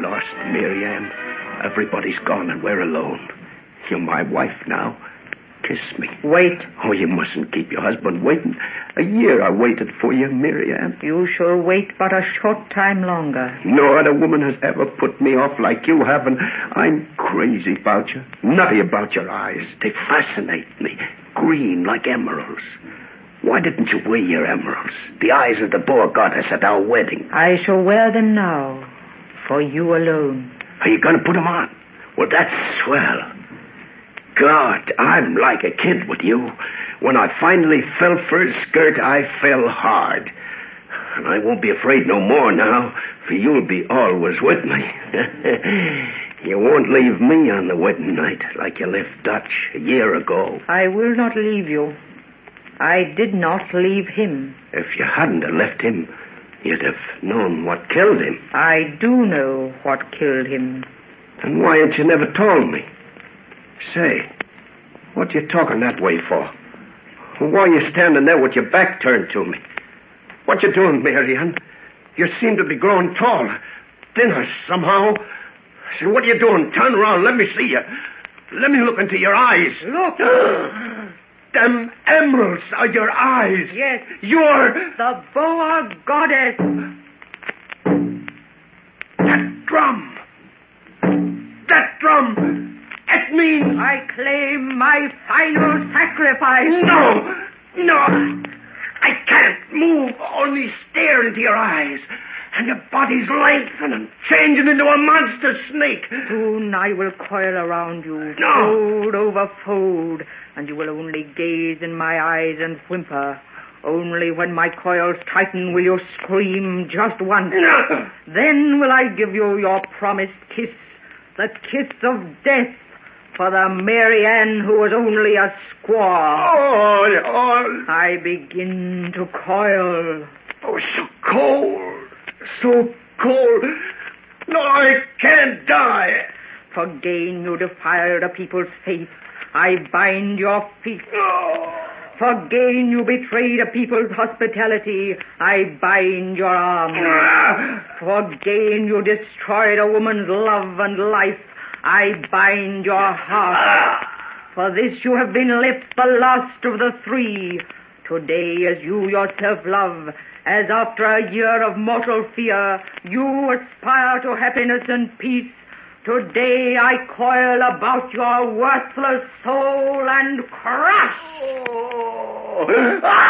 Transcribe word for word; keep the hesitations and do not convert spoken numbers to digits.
lost, Miriam. Everybody's gone and we're alone. You're my wife now. Kiss me. Wait. Oh, you mustn't keep your husband waiting. A year I waited for you, Miriam. You shall wait but a short time longer. No other woman has ever put me off like you have, and I'm crazy about you. Nutty about your eyes. They fascinate me. Green like emeralds. Why didn't you wear your emeralds? The eyes of the Boar Goddess at our wedding. I shall wear them now. For you alone. Are you going to put them on? Well, that's swell. God, I'm like a kid with you. When I finally fell for his skirt, I fell hard. And I won't be afraid no more now, for you'll be always with me. You won't leave me on the wedding night like you left Dutch a year ago. I will not leave you. I did not leave him. If you hadn't have left him, you'd have known what killed him. I do know what killed him. Then why ain't you never told me? Say, what you talking that way for? Why are you standing there with your back turned to me? What you doing, Marianne? You seem to be growing taller, thinner somehow. I said, what are you doing? Turn around, let me see you. Let me look into your eyes. Look. Them emeralds are your eyes. Yes. You're... the Boar Goddess. That drum. That drum. It means... I claim my final sacrifice. No. No. I can't move. Only stare into your eyes. And your body's lengthening, changing into a monster snake. Soon I will coil around you, No. fold over fold, and you will only gaze in my eyes and whimper. Only when my coils tighten will you scream just once. No. Then will I give you your promised kiss, the kiss of death, for the Marianne who was only a squaw. Oh, oh. I begin to coil. Oh, so cold. So cold. No, I can't die. For gain you defiled a people's faith. I bind your feet. Oh. For gain you betrayed a people's hospitality. I bind your arms. Ah. For gain you destroyed a woman's love and life. I bind your heart. Ah. For this you have been left the last of the three. Today, as you yourself love, as after a year of mortal fear, you aspire to happiness and peace, today I coil about your worthless soul and crush. Oh. Ah.